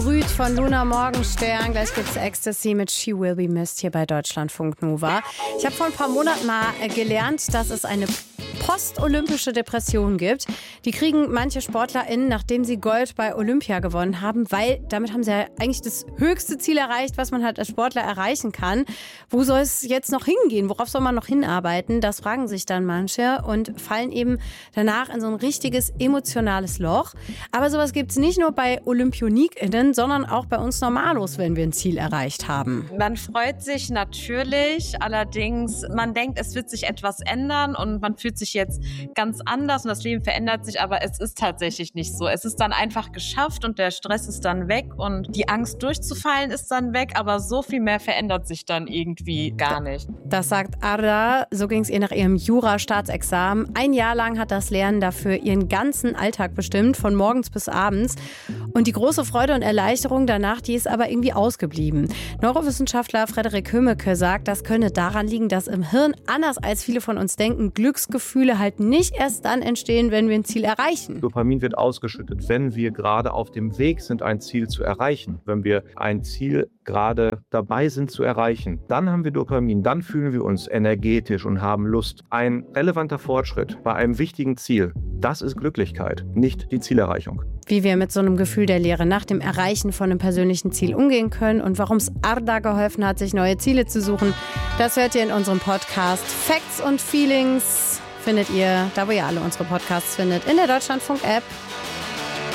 gebrüht von Luna Morgenstern. Gleich gibt's Ecstasy mit She Will Be Missed hier bei Deutschlandfunk Nova. Ich habe vor ein paar Monaten mal gelernt, dass es eine postolympische Depression gibt. Die kriegen manche SportlerInnen, nachdem sie Gold bei Olympia gewonnen haben, weil damit haben sie ja eigentlich das höchste Ziel erreicht, was man halt als Sportler erreichen kann. Wo soll es jetzt noch hingehen? Worauf soll man noch hinarbeiten? Das fragen sich dann manche und fallen eben danach in so ein richtiges emotionales Loch. Aber sowas gibt es nicht nur bei OlympionikInnen, sondern auch bei uns Normalos, wenn wir ein Ziel erreicht haben. Man freut sich natürlich, allerdings man denkt, es wird sich etwas ändern und man fühlt sich jetzt ganz anders und das Leben verändert sich, aber es ist tatsächlich nicht so. Es ist dann einfach geschafft und der Stress ist dann weg und die Angst durchzufallen ist dann weg, aber so viel mehr verändert sich dann irgendwie gar nicht. Das sagt Arda, so ging es ihr nach ihrem Jura-Staatsexamen. 1 Jahr lang hat das Lernen dafür ihren ganzen Alltag bestimmt, von morgens bis abends. Und die große Freude und Erleichterung danach, die ist aber irgendwie ausgeblieben. Neurowissenschaftler Frederik Hömmeke sagt, das könne daran liegen, dass im Hirn, anders als viele von uns denken, Glücksgefühle halt nicht erst dann entstehen, wenn wir ein Ziel erreichen. Dopamin wird ausgeschüttet, wenn wir gerade auf dem Weg sind, ein Ziel zu erreichen. Wenn wir ein Ziel gerade dabei sind zu erreichen, dann haben wir Dopamin, dann fühlen wir uns energetisch und haben Lust. Ein relevanter Fortschritt bei einem wichtigen Ziel, das ist Glücklichkeit, nicht die Zielerreichung. Wie wir mit so einem Gefühl der Leere nach dem Erreichen von einem persönlichen Ziel umgehen können und warum es Arda geholfen hat, sich neue Ziele zu suchen, das hört ihr in unserem Podcast Facts und Feelings. Findet ihr, da wo ihr alle unsere Podcasts findet, in der Deutschlandfunk-App.